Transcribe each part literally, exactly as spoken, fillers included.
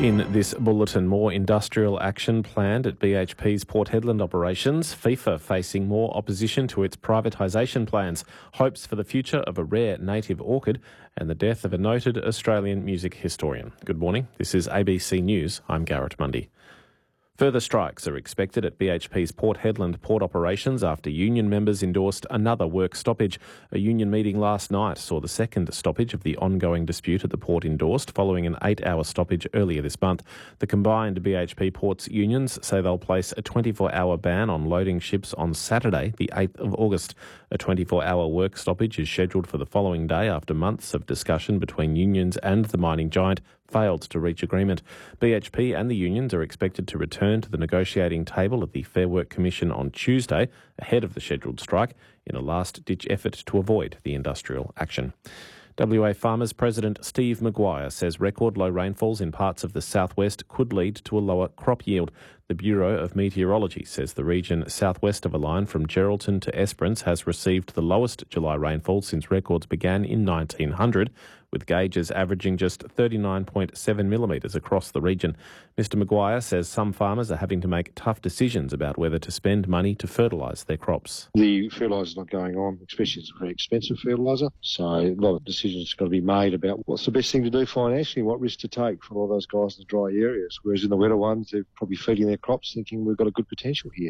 In this bulletin, more industrial action planned at B H P's Port Hedland operations, FIFA facing more opposition to its privatisation plans, hopes for the future of a rare native orchid, and the death of a noted Australian music historian. Good morning, this is A B C News, I'm Garrett Mundy. Further strikes are expected at B H P's Port Hedland port operations after union members endorsed another work stoppage. A union meeting last night saw the second stoppage of the ongoing dispute at the port endorsed following an eight-hour stoppage earlier this month. The combined B H P ports unions say they'll place a twenty-four hour ban on loading ships on Saturday, the eighth of August. A twenty-four hour work stoppage is scheduled for the following day after months of discussion between unions and the mining giant failed to reach agreement. B H P and the unions are expected to return to the negotiating table at the Fair Work Commission on Tuesday, ahead of the scheduled strike, in a last-ditch effort to avoid the industrial action. W A Farmers President Steve Maguire says record low rainfalls in parts of the southwest could lead to a lower crop yield. The Bureau of Meteorology says the region southwest of a line from Geraldton to Esperance has received the lowest July rainfall since records began in nineteen hundred, with gauges averaging just thirty-nine point seven millimetres across the region. Mister Maguire says some farmers are having to make tough decisions about whether to spend money to fertilise their crops. The fertiliser's not going on, especially it's a very expensive fertiliser, so a lot of decisions got to be made about what's the best thing to do financially, what risk to take for all those guys in the dry areas, whereas in the wetter ones they're probably feeding their crops thinking we've got a good potential here.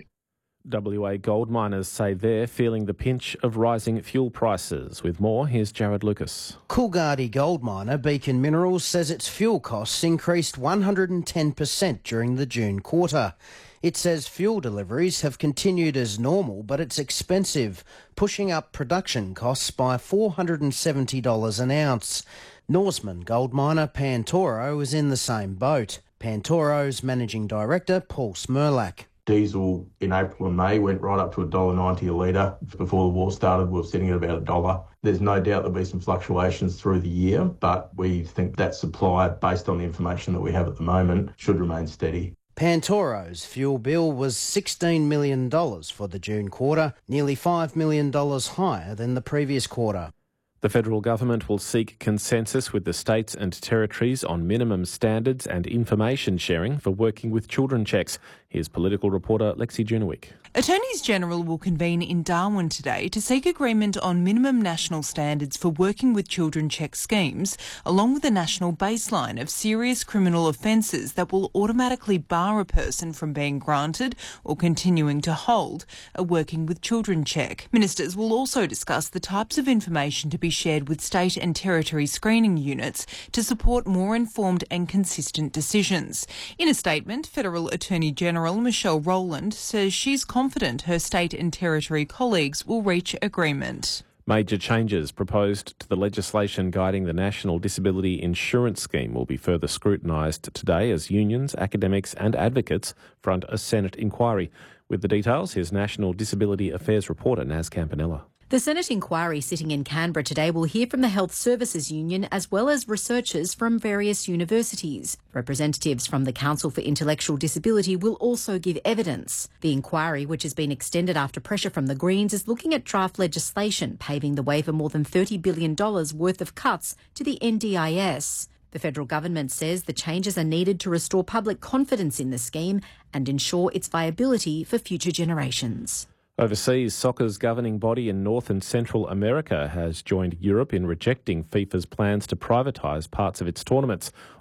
W A gold miners say they're feeling the pinch of rising fuel prices. With more, here's Jared Lucas. Coolgardie gold miner Beacon Minerals says its fuel costs increased one hundred ten percent during the June quarter. It says fuel deliveries have continued as normal, but it's expensive, pushing up production costs by four hundred seventy dollars an ounce. Norseman gold miner Pantoro is in the same boat. Pantoro's managing director Paul Smerlak. Diesel in April and May went right up to one dollar ninety a litre. Before the war started, we were sitting at about a dollar. There's no doubt there'll be some fluctuations through the year, but we think that supply, based on the information that we have at the moment, should remain steady. Pantoro's fuel bill was sixteen million dollars for the June quarter, nearly five million dollars higher than the previous quarter. The federal government will seek consensus with the states and territories on minimum standards and information sharing for working with children checks. Here's political reporter Lexi Junowick. Attorneys General will convene in Darwin today to seek agreement on minimum national standards for working with children check schemes, along with a national baseline of serious criminal offences that will automatically bar a person from being granted or continuing to hold a working with children check. Ministers will also discuss the types of information to be shared with state and territory screening units to support more informed and consistent decisions. In a statement, Federal Attorney General Michelle Rowland says she's confident her state and territory colleagues will reach agreement. Major changes proposed to the legislation guiding the National Disability Insurance Scheme will be further scrutinised today as unions, academics and advocates front a Senate inquiry. With the details, here's National Disability Affairs reporter Naz Campanella. The Senate inquiry sitting in Canberra today will hear from the Health Services Union as well as researchers from various universities. Representatives from the Council for Intellectual Disability will also give evidence. The inquiry, which has been extended after pressure from the Greens, is looking at draft legislation paving the way for more than thirty billion dollars worth of cuts to the N D I S. The federal government says the changes are needed to restore public confidence in the scheme and ensure its viability for future generations. Overseas, soccer's governing body in North and Central America has joined Europe in rejecting FIFA's plans to privatise parts of its tournaments.